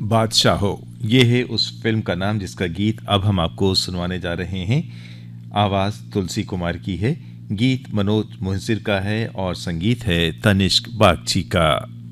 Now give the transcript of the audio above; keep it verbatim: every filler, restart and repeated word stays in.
बादशाह हो, ये है उस फिल्म का नाम जिसका गीत अब हम आपको सुनवाने जा रहे हैं। आवाज़ तुलसी कुमार की है, गीत मनोज मुंसिर का है और संगीत है तनिष्क बागची का।